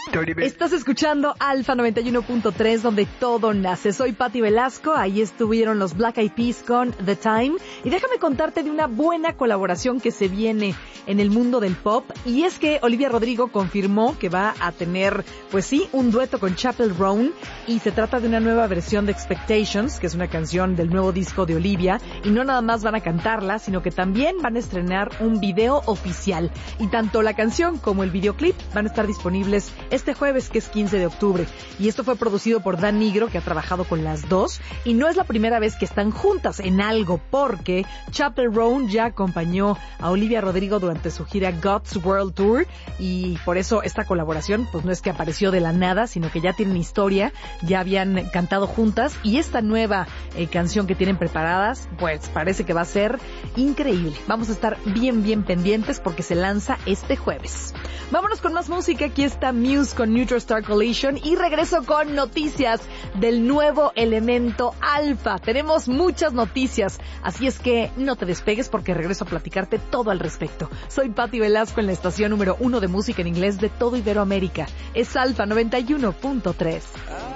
Estás escuchando Alfa 91.3, donde todo nace. Soy Patti Velasco, ahí estuvieron los Black Eyed Peas con The Time. Y déjame contarte de una buena colaboración que se viene en el mundo del pop. Y es que Olivia Rodrigo confirmó que va a tener, pues sí, un dueto con Chappell Roan. Y se trata de una nueva versión de Expectations, que es una canción del nuevo disco de Olivia. Y no nada más van a cantarla, sino que también van a estrenar un video oficial. Y tanto la canción como el videoclip van a estar disponibles este jueves, que es 15 de octubre. Y esto fue producido por Dan Nigro, que ha trabajado con las dos. Y no es la primera vez que están juntas en algo, porque Chappell Roan ya acompañó a Olivia Rodrigo durante su gira God's World Tour. Y por eso esta colaboración, pues no es que apareció de la nada, sino que ya tienen historia, ya habían cantado juntas. Y esta nueva canción que tienen preparadas, pues parece que va a ser increíble. Vamos a estar bien pendientes porque se lanza este jueves. Vámonos con más música. Aquí está Muse con Neutral Star Collision y regreso con noticias del nuevo elemento Alfa. Tenemos muchas noticias, así es que no te despegues porque regreso a platicarte todo al respecto. Soy Patti Velasco en la estación número 1 de música en inglés de todo Iberoamérica. Es Alfa 91.3.